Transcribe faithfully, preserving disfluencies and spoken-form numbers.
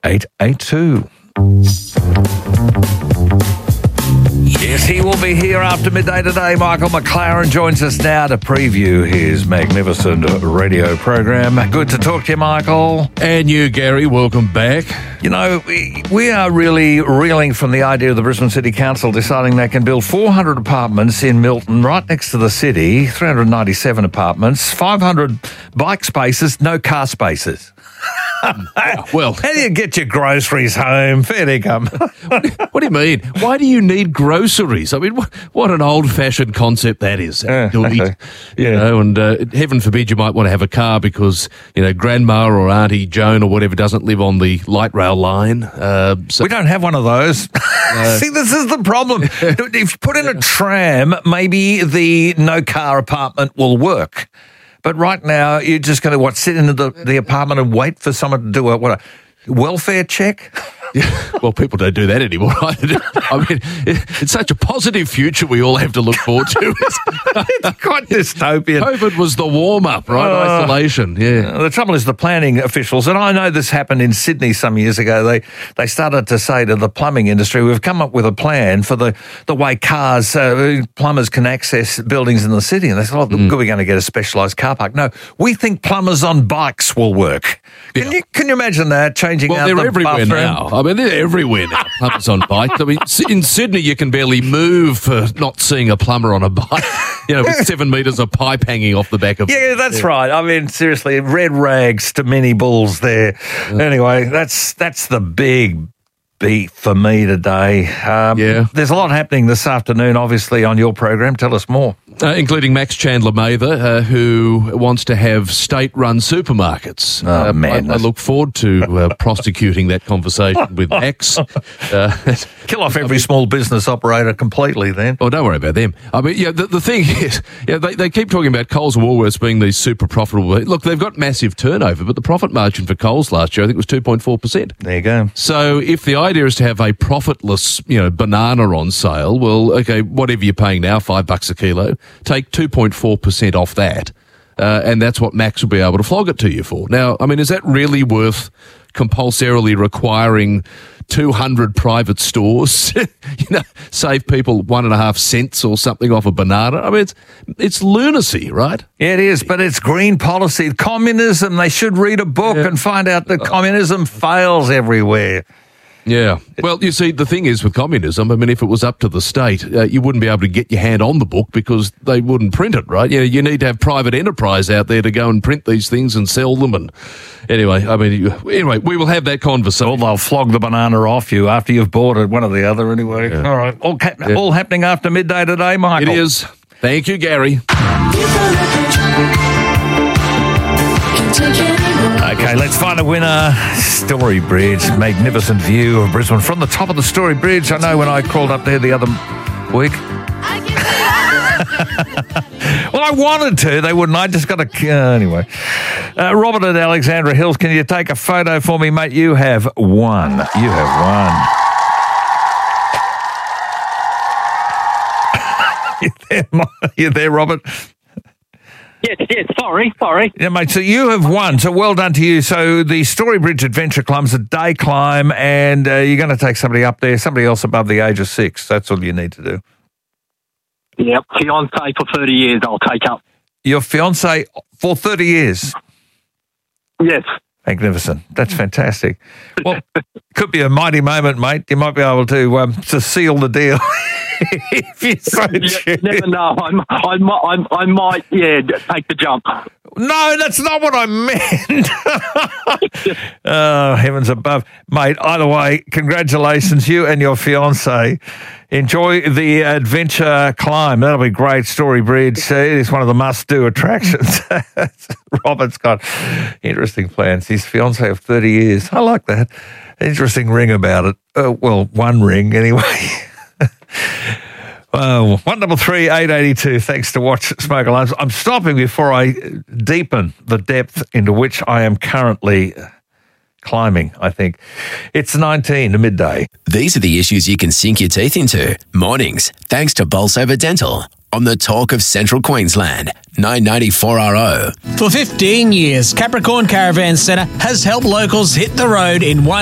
eight eight two. Yes, he will be here after midday today. Michael McLaren joins us now to preview his magnificent radio program. Good to talk to you, Michael. And you, Gary. Welcome back. You know, we, we are really reeling from the idea of the Brisbane City Council deciding they can build four hundred apartments in Milton right next to the city, three hundred ninety-seven apartments, five hundred bike spaces, no car spaces. Well, how do you get your groceries home? Fair dinkum. What do you mean? Why do you need groceries? I mean, what, what an old-fashioned concept that is. Yeah, to eat, okay. You Yeah. know, and uh, heaven forbid you might want to have a car because, you know, Grandma or Auntie Joan or whatever doesn't live on the light rail line. Uh, so We don't have one of those. See, this is the problem. If you put in a tram, maybe the no-car apartment will work. But right now, you're just going to, what, sit in the, the apartment and wait for someone to do a, what, a welfare check? Yeah, well, people don't do that anymore. I mean, it's such a positive future we all have to look forward to. It's quite dystopian. COVID was the warm-up, right? Uh, Isolation, yeah. The trouble is the planning officials, and I know this happened in Sydney some years ago, they they started to say to the plumbing industry, we've come up with a plan for the, the way cars, uh, plumbers can access buildings in the city. And they said, oh, mm. good, we're going to get a specialised car park. No, we think plumbers on bikes will work. Can, yeah. you, can you imagine that, changing well, out they're the everywhere bathroom? now. I mean, they're everywhere now, plumbers on bikes. I mean, in Sydney, you can barely move for not seeing a plumber on a bike, you know, with seven metres of pipe hanging off the back of Yeah, that's yeah. right. I mean, seriously, red rags to mini bulls there. Yeah. Anyway, that's that's the big beat for me today. Um, yeah. There's a lot happening this afternoon, obviously, on your program. Tell us more. Uh, including Max Chandler Mather, uh, who wants to have state-run supermarkets. Oh, uh, man. I, I look forward to uh, prosecuting that conversation with Max. Uh, Kill off every I mean, small business operator completely then. Oh, don't worry about them. I mean, yeah, the, the thing is, yeah, they, they keep talking about Coles and Woolworths being these super profitable. Look, they've got massive turnover, but the profit margin for Coles last year, I think, was two point four percent. There you go. So if the idea is to have a profitless, you know, banana on sale, well, okay, whatever you're paying now, five bucks a kilo, take two point four percent off that, uh, and that's what Max will be able to flog it to you for. Now, I mean, is that really worth compulsorily requiring two hundred private stores, you know, save people one and a half cents or something off a banana? I mean, it's, it's lunacy, right? Yeah, it is, but it's green policy. Communism, they should read a book yeah. and find out that communism fails everywhere. Yeah. Well, you see, the thing is with communism, I mean, if it was up to the state, uh, you wouldn't be able to get your hand on the book because they wouldn't print it, right? You know, you need to have private enterprise out there to go and print these things and sell them. And anyway, I mean, anyway, we will have that conversation. Well, they'll flog the banana off you after you've bought it, one or the other anyway. Yeah. All right. All, ca- yeah. all happening after midday today, Michael. It is. Thank you, Gary. Okay, let's find a winner. Story Bridge, magnificent view of Brisbane from the top of the Story Bridge. I know when I crawled up there the other week. Well, I wanted to. They wouldn't. I just got to... Uh, anyway. Uh, Robert at Alexandra Hills, can you take a photo for me, mate? You have won. You have won. you, there, you there, Robert? Yes, yes, sorry, sorry. Yeah, mate, so you have won, so well done to you. So the Storybridge Adventure Climb's a day climb, and uh, you're going to take somebody up there, somebody else above the age of six. That's all you need to do. Yep, fiancé for thirty years I'll take up. Your fiancé for thirty years? Yes. Magnificent. That's fantastic. Well, could be a mighty moment, mate. You might be able to um, to seal the deal. If you so you never know. I'm, I might, I'm, I might, yeah, take the jump. No, that's not what I meant. Oh, heavens above. Mate, either way, congratulations, you and your fiancé. Enjoy the adventure climb. That'll be great. Story Bridge. It is one of the must-do attractions. Robert's got interesting plans. His fiancé of thirty years. I like that. Interesting ring about it. Uh, well, one ring anyway. Oh, one double three eight eighty two. Thanks to Watch Smoke Alarms. I'm stopping before I deepen the depth into which I am currently climbing. I think it's nineteen to midday. These are the issues you can sink your teeth into. Mornings, thanks to Bolsover Dental. On the Talk of Central Queensland, nine ninety-four R O. For fifteen years, Capricorn Caravan Centre has helped locals hit the road in one